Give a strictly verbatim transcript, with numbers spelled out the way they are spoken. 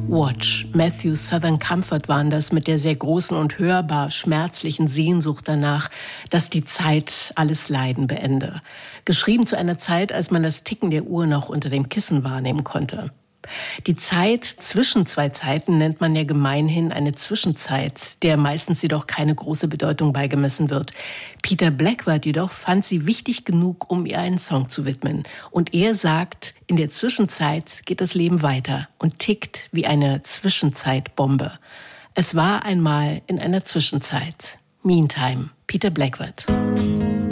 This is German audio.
Watch, Matthew Southern Comfort waren das mit der sehr großen und hörbar schmerzlichen Sehnsucht danach, dass die Zeit alles Leiden beende. Geschrieben zu einer Zeit, als man das Ticken der Uhr noch unter dem Kissen wahrnehmen konnte. Die Zeit zwischen zwei Zeiten nennt man ja gemeinhin eine Zwischenzeit, der meistens jedoch keine große Bedeutung beigemessen wird. Peter Blackwood jedoch fand sie wichtig genug, um ihr einen Song zu widmen. Und er sagt, in der Zwischenzeit geht das Leben weiter und tickt wie eine Zwischenzeitbombe. Es war einmal in einer Zwischenzeit. Meantime, Peter Blackwood.